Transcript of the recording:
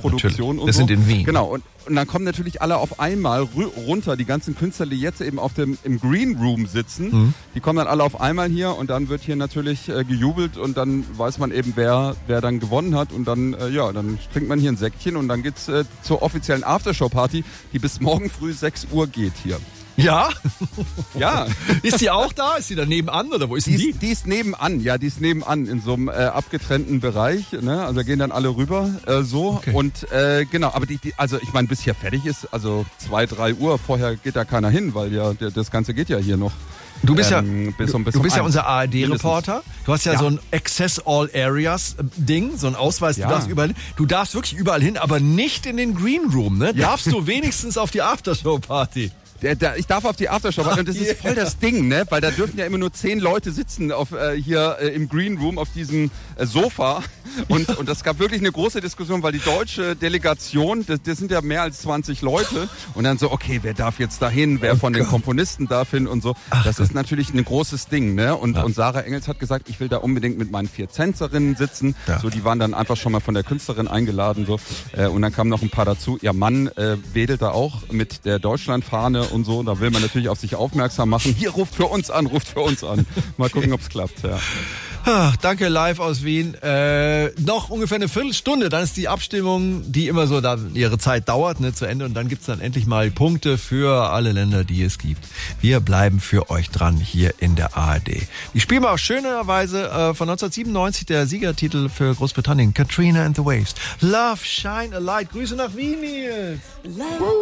Produktion und wir so. sind in Wien. Genau, und dann kommen natürlich alle auf einmal runter, die ganzen Künstler, die jetzt eben im Green Room sitzen, die kommen dann alle auf einmal hier und dann wird hier natürlich gejubelt und dann weiß man eben, wer dann gewonnen hat und dann, dann trinkt man hier ein Säckchen und dann geht's zur offiziellen Aftershow-Party, die bis morgen früh 6 Uhr geht hier. Ja? Ja. Ist die auch da? Ist die da nebenan oder wo ist die? Die ist nebenan, in so einem abgetrennten Bereich. Ne? Also gehen dann alle rüber Okay. Und genau, aber also ich meine, bis hier fertig ist, also 2, 3 Uhr, vorher geht da keiner hin, weil ja das Ganze geht ja hier noch. Du bist ja unser ARD-Reporter. Du hast ja so ein Access All Areas Ding, so ein Ausweis. Ja. Du darfst wirklich überall hin, aber nicht in den Green Room, ne? Ja. Darfst du wenigstens auf die Aftershow-Party? Ich darf auf die Aftershow und das ist voll das Ding, ne? Weil da dürfen ja immer nur 10 Leute sitzen hier im Green Room auf diesem Sofa und das gab wirklich eine große Diskussion, weil die deutsche Delegation, das sind ja mehr als 20 Leute und dann so, okay, wer darf jetzt dahin, wer von den Komponisten darf hin und so. Das ist natürlich ein großes Ding, ne? Und Sarah Engels hat gesagt, ich will da unbedingt mit meinen 4 Tänzerinnen sitzen. Ja. So, die waren dann einfach schon mal von der Künstlerin eingeladen so und dann kamen noch ein paar dazu. Ihr Mann wedelt da auch mit der Deutschlandfahne und so, da will man natürlich auf sich aufmerksam machen. Hier, ruft für uns an. Mal gucken, ob's klappt, ja. Danke, live aus Wien. Noch ungefähr eine Viertelstunde, dann ist die Abstimmung, die immer so da ihre Zeit dauert, ne, zu Ende und dann gibt's dann endlich mal Punkte für alle Länder, die es gibt. Wir bleiben für euch dran hier in der ARD. Die spielen wir auch schönerweise von 1997, der Siegertitel für Großbritannien, Katrina and the Waves. Love, Shine a Light. Grüße nach Wien, Nils.